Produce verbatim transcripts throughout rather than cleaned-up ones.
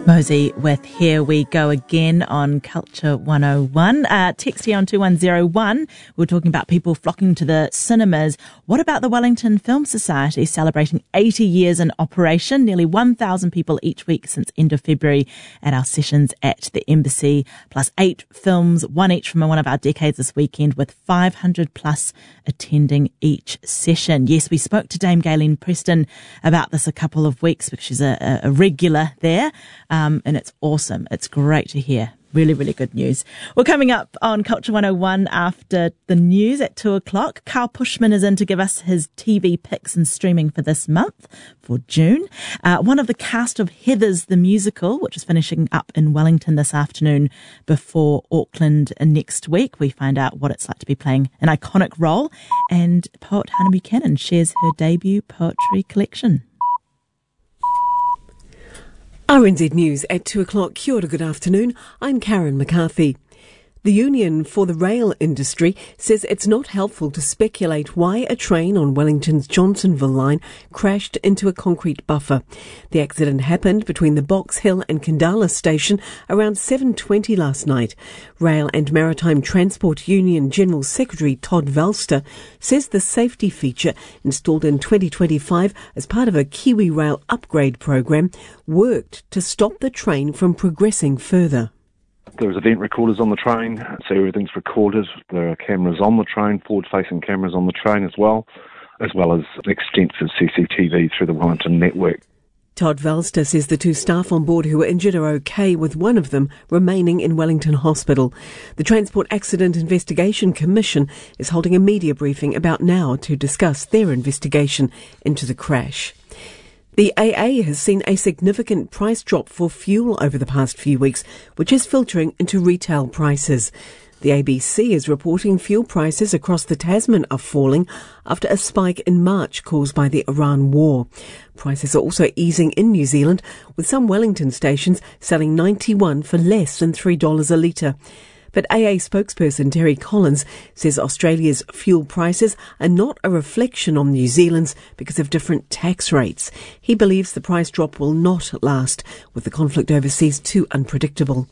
Mosey with Here We Go Again on Culture one oh one. Uh, text here on two one oh one. We're talking about people flocking to the cinemas. What about the Wellington Film Society celebrating eighty years in operation? Nearly one thousand people each week since end of February at our sessions at the Embassy, plus eight films, one each from one of our decades this weekend, with five hundred plus attending each session. Yes, we spoke to Dame Gayleen Preston about this a couple of weeks because she's a, a regular there. Um, and it's awesome. It's great to hear. Really, really good news. We're coming up on Culture one oh one after the news at two o'clock. Carl Pushman is in to give us his T V picks and streaming for this month, for June. Uh, one of the cast of Heathers the Musical, which is finishing up in Wellington this afternoon before Auckland next week. We find out what it's like to be playing an iconic role. And poet Hannah Buchanan shares her debut poetry collection. R N Z News at two o'clock. Kia ora, good afternoon. I'm Karen McCarthy. The Union for the Rail Industry says it's not helpful to speculate why a train on Wellington's Johnsonville line crashed into a concrete buffer. The accident happened between the Box Hill and Kandala station around seven twenty last night. Rail and Maritime Transport Union General Secretary Todd Velster says the safety feature installed in twenty twenty-five as part of a Kiwi Rail upgrade program worked to stop the train from progressing further. There's event recorders on the train, so everything's recorded. There are cameras on the train, forward-facing cameras on the train as well, as well as extensive C C T V through the Wellington network. Todd Velster says the two staff on board who were injured are okay, with one of them remaining in Wellington Hospital. The Transport Accident Investigation Commission is holding a media briefing about now to discuss their investigation into the crash. The A A has seen a significant price drop for fuel over the past few weeks, which is filtering into retail prices. The A B C is reporting fuel prices across the Tasman are falling after a spike in March caused by the Iran war. Prices are also easing in New Zealand, with some Wellington stations selling ninety-one for less than three dollars a litre. But A A spokesperson Terry Collins says Australia's fuel prices are not a reflection on New Zealand's because of different tax rates. He believes the price drop will not last, with the conflict overseas too unpredictable.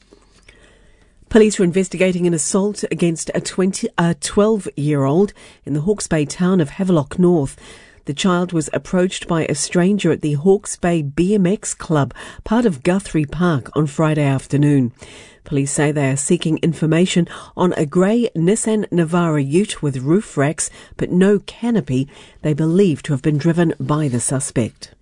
Police are investigating an assault against a twenty, a twelve-year-old in the Hawke's Bay town of Havelock North. The child was approached by a stranger at the Hawke's Bay B M X Club, part of Guthrie Park, on Friday afternoon. Police say they are seeking information on a grey Nissan Navara ute with roof racks but no canopy they believe to have been driven by the suspect.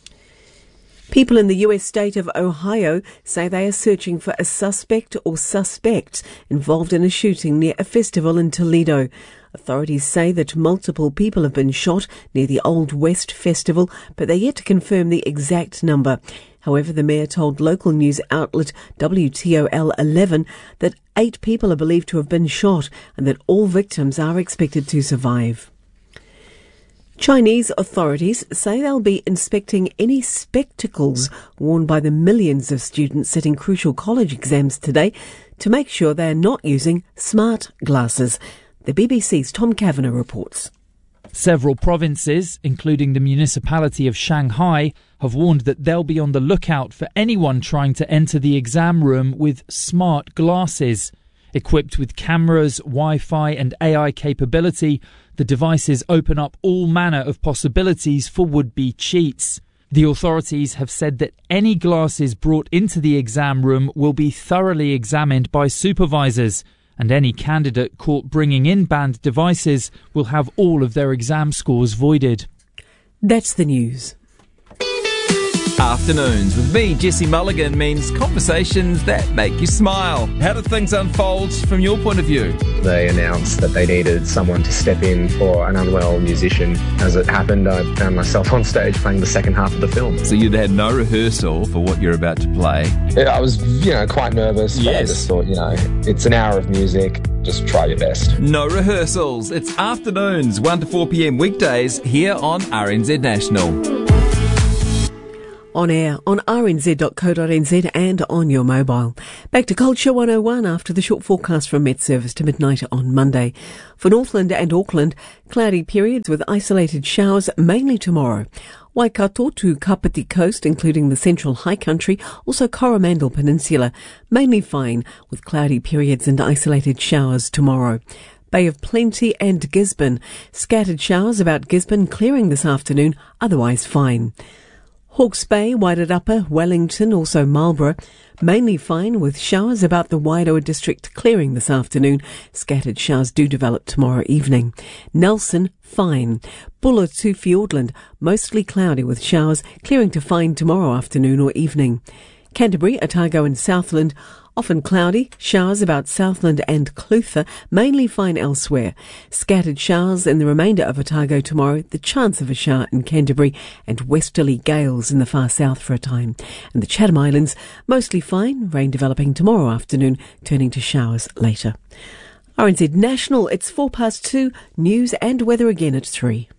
People in the U S state of Ohio say they are searching for a suspect or suspects involved in a shooting near a festival in Toledo. Authorities say that multiple people have been shot near the Old West Festival, but they're yet to confirm the exact number. However, the mayor told local news outlet W T O L eleven that eight people are believed to have been shot and that all victims are expected to survive. Chinese authorities say they'll be inspecting any spectacles worn by the millions of students sitting crucial college exams today to make sure they are not using smart glasses. The B B C's Tom Kavanagh reports. Several provinces, including the municipality of Shanghai, have warned that they'll be on the lookout for anyone trying to enter the exam room with smart glasses. Equipped with cameras, Wi-Fi and A I capability, the devices open up all manner of possibilities for would-be cheats. The authorities have said that any glasses brought into the exam room will be thoroughly examined by supervisors, and any candidate caught bringing in banned devices will have all of their exam scores voided. That's the news. Afternoons with me, Jesse Mulligan, means conversations that make you smile. How did things unfold from your point of view? They announced that they needed someone to step in for an unwell musician. As it happened, I found myself on stage playing the second half of the film. So you'd had no rehearsal for what you're about to play? Yeah, I was, you know, quite nervous. But yes. I just thought, you know, it's an hour of music. Just try your best. No rehearsals. It's afternoons, one to four p.m. weekdays here on R N Z National. On air on r n z dot co dot n z and on your mobile. Back to Culture one oh one after the short forecast from Met Service to midnight on Monday. For Northland and Auckland, cloudy periods with isolated showers mainly tomorrow. Waikato to Kapiti Coast, including the central high country, also Coromandel Peninsula. Mainly fine, with cloudy periods and isolated showers tomorrow. Bay of Plenty and Gisborne. Scattered showers about Gisborne, clearing this afternoon, otherwise fine. Hawke's Bay, Wairarapa, Wellington, also Marlborough. Mainly fine, with showers about the Wairoa district clearing this afternoon. Scattered showers do develop tomorrow evening. Nelson, fine. Buller to Fiordland, mostly cloudy with showers, clearing to fine tomorrow afternoon or evening. Canterbury, Otago and Southland, often cloudy, showers about Southland and Clutha, mainly fine elsewhere. Scattered showers in the remainder of Otago tomorrow, the chance of a shower in Canterbury, and westerly gales in the far south for a time. And the Chatham Islands, mostly fine, rain developing tomorrow afternoon, turning to showers later. R N Z National, it's four past two, news and weather again at three.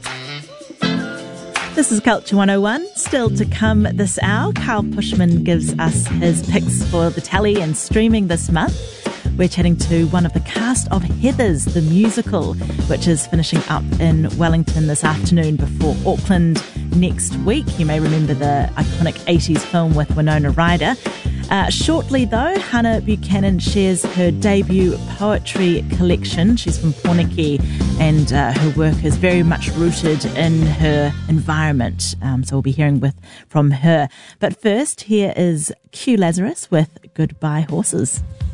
This is Culture one oh one. Still to come this hour, Carl Pushman gives us his picks for the telly and streaming this month. We're chatting to one of the cast of Heathers, the musical, which is finishing up in Wellington this afternoon before Auckland next week. You may remember the iconic eighties film with Winona Ryder. Uh, shortly, though, Hannah Buchanan shares her debut poetry collection. She's from Porniki, and uh, her work is very much rooted in her environment. Um, so we'll be hearing with from her. But first, here is Q Lazarus with Goodbye Horses.